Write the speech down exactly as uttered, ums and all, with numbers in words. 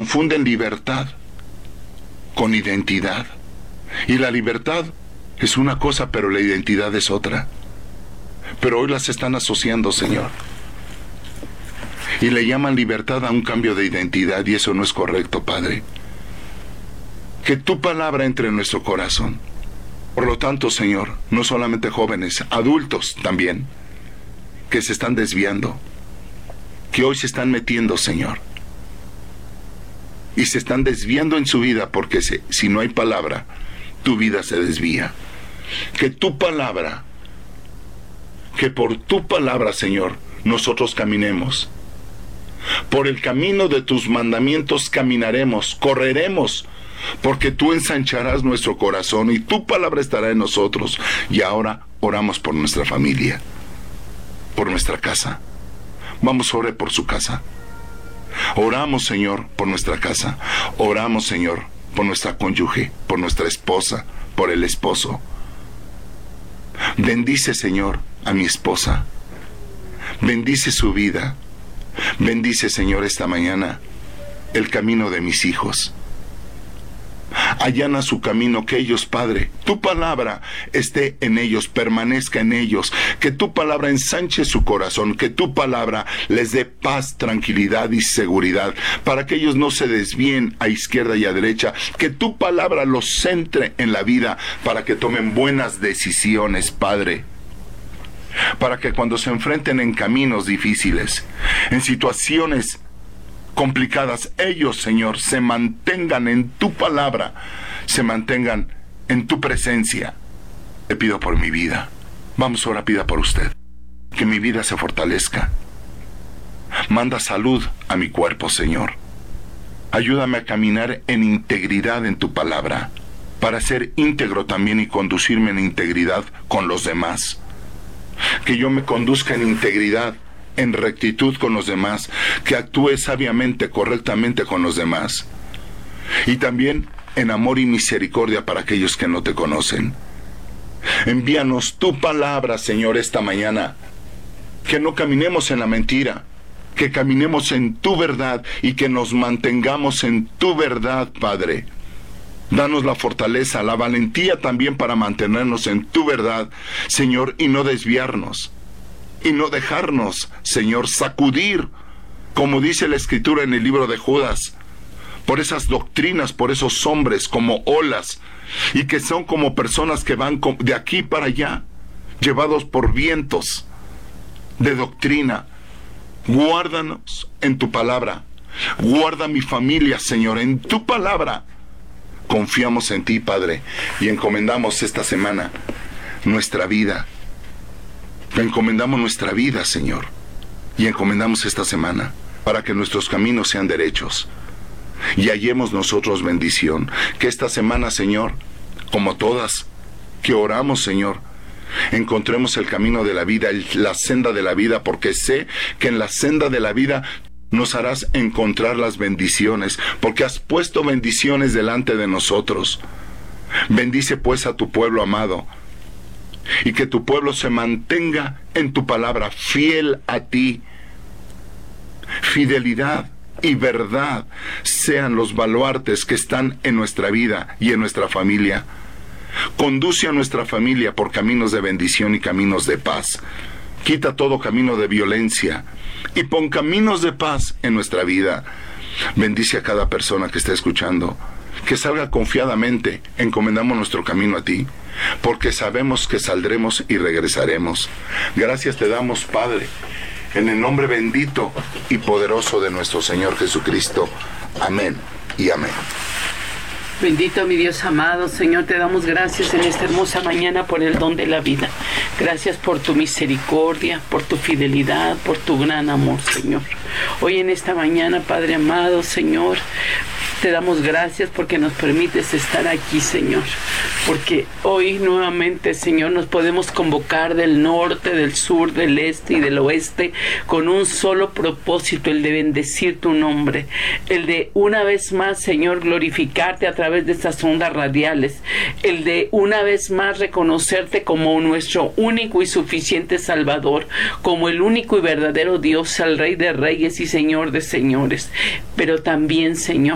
confunden libertad con identidad. Y la libertad es una cosa, pero la identidad es otra. Pero hoy las están asociando, Señor. Y le llaman libertad a un cambio de identidad, y eso no es correcto, Padre. Que tu palabra entre en nuestro corazón. Por lo tanto, Señor, no solamente jóvenes, adultos también, que se están desviando, que hoy se están metiendo, Señor, y se están desviando en su vida, porque se, si no hay palabra, tu vida se desvía. Que tu palabra, que por tu palabra, Señor, nosotros caminemos. Por el camino de tus mandamientos caminaremos, correremos, porque tú ensancharás nuestro corazón y tu palabra estará en nosotros. Y ahora oramos por nuestra familia, por nuestra casa. Vamos, ore por su casa. Oramos, Señor, por nuestra casa. Oramos, Señor, por nuestra cónyuge, por nuestra esposa, por el esposo. Bendice, Señor, a mi esposa. Bendice su vida. Bendice, Señor, esta mañana el camino de mis hijos. Allana su camino, que ellos, Padre, tu palabra esté en ellos, permanezca en ellos, que tu palabra ensanche su corazón, que tu palabra les dé paz, tranquilidad y seguridad, para que ellos no se desvíen a izquierda y a derecha, que tu palabra los centre en la vida, para que tomen buenas decisiones, Padre, para que cuando se enfrenten en caminos difíciles, en situaciones complicadas, ellos, Señor, se mantengan en tu palabra, se mantengan en tu presencia. Te pido por mi vida. Vamos, ahora pida por usted, que mi vida se fortalezca. Manda salud a mi cuerpo, Señor. Ayúdame a caminar en integridad en tu palabra, para ser íntegro también y conducirme en integridad con los demás. Que yo me conduzca en integridad, en rectitud con los demás, que actúe sabiamente, correctamente con los demás, y también en amor y misericordia para aquellos que no te conocen. Envíanos tu palabra, Señor, esta mañana, que no caminemos en la mentira, que caminemos en tu verdad y que nos mantengamos en tu verdad, Padre. Danos la fortaleza, la valentía también para mantenernos en tu verdad, Señor, y no desviarnos. Y no dejarnos, Señor, sacudir, como dice la Escritura en el libro de Judas, por esas doctrinas, por esos hombres como olas, y que son como personas que van de aquí para allá, llevados por vientos de doctrina. Guárdanos en tu palabra. Guarda mi familia, Señor, en tu palabra. Confiamos en ti, Padre, y encomendamos esta semana nuestra vida. Encomendamos nuestra vida, Señor, y encomendamos esta semana para que nuestros caminos sean derechos y hallemos nosotros bendición. Que esta semana, Señor, como todas, que oramos, Señor, encontremos el camino de la vida, la senda de la vida, porque sé que en la senda de la vida nos harás encontrar las bendiciones, porque has puesto bendiciones delante de nosotros. Bendice pues a tu pueblo amado, y que tu pueblo se mantenga en tu palabra, fiel a ti. Fidelidad y verdad sean los baluartes que están en nuestra vida y en nuestra familia. Conduce a nuestra familia por caminos de bendición y caminos de paz. Quita todo camino de violencia y pon caminos de paz en nuestra vida. Bendice a cada persona que esté escuchando, que salga confiadamente. Encomendamos nuestro camino a ti, porque sabemos que saldremos y regresaremos. Gracias te damos, Padre, en el nombre bendito y poderoso de nuestro Señor Jesucristo. Amén y amén. Bendito mi Dios amado, Señor, te damos gracias en esta hermosa mañana por el don de la vida. Gracias por tu misericordia, por tu fidelidad, por tu gran amor, Señor. Hoy en esta mañana, Padre amado, Señor, te damos gracias porque nos permites estar aquí, Señor. Porque hoy nuevamente, Señor, nos podemos convocar del norte, del sur, del este y del oeste con un solo propósito, el de bendecir tu nombre. El de una vez más, Señor, glorificarte a través de estas ondas radiales. El de una vez más reconocerte como nuestro único y suficiente Salvador, como el único y verdadero Dios, el Rey de Reyes y Señor de Señores. Pero también, Señor,